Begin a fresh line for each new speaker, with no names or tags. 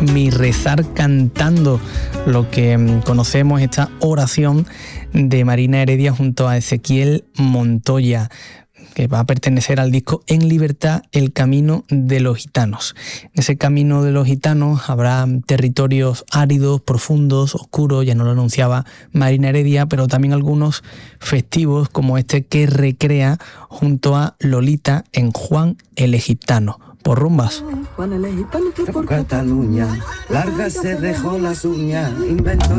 Mi rezar cantando, lo que conocemos, esta oración de Marina Heredia junto a Ezequiel Montoya, que va a pertenecer al disco En Libertad, el camino de los gitanos. En ese camino de los gitanos habrá territorios áridos, profundos, oscuros, ya no lo anunciaba Marina Heredia, pero también algunos festivos como este que recrea junto a Lolita en Juan el Egiptano, por Rumbas.
Juan el Egiptano que por Cataluña larga se dejó las uñas, inventó